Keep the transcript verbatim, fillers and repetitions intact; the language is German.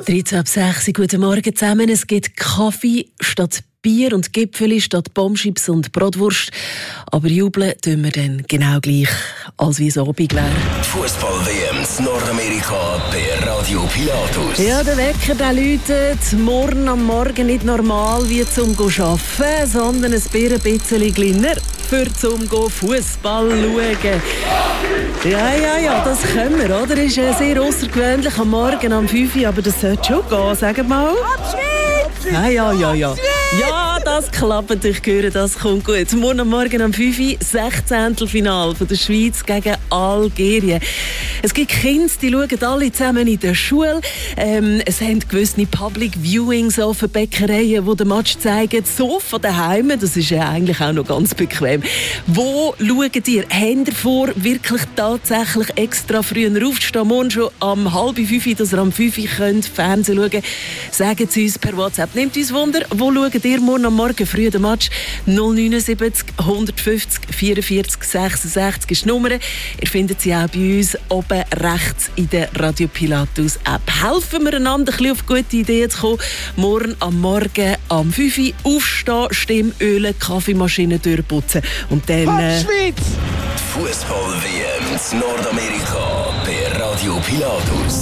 dreizehn ab sechs, guten Morgen zusammen. Es gibt Kaffee statt Bier und Gipfeli statt Bombschips und Bratwurst. Aber jubeln tun wir dann genau gleich, als wie es Abend wäre. Fußball-W M in Nordamerika bei Radio Pilatus. Ja, der Wecker der läutet morgen am Morgen nicht normal wie zum Arbeiten, sondern ein bisschen kleiner für zum Fußball schauen. Ja, ja, ja, das können wir, oder? Ist ja sehr außergewöhnlich am Morgen am fünf Uhr, aber das sollte schon gehen, sag mal. Ja, ja, ja, ja. Ja, das klappt, ich höre, das kommt gut. Morgen am Morgen am fünf Uhr, Sechzehntelfinale von der Schweiz gegen Algerien. Es gibt Kinder, die schauen alle zusammen in der Schule. Ähm, es haben gewisse Public Viewings auf Bäckereien, die den Match zeigen. So von daheim, das ist ja eigentlich auch noch ganz bequem. Wo schaut ihr? Habt ihr vor, wirklich tatsächlich extra früher aufzustehen? Morgen schon am halb fünf Uhr, dass ihr am fünf Uhr könnt Fernsehen schauen. Sagen Sie uns per WhatsApp. Nehmt uns Wunder, wo schaut ihr morgen am Morgen früh den Match? null neun sieben null, hundertfünfzig, vierundvierzig, sechsundsechzig ist die Nummer. Ihr findet sie auch bei uns oben rechts in der Radio Pilatus App. Helfen wir einander, ein bisschen auf gute Ideen zu kommen. Morgen am Morgen am fünf Uhr aufstehen, Stimme ölen, Kaffeemaschine durchputzen. Und dann... Äh, Schweiz! Fußball-W M in Nordamerika bei Radio Pilatus.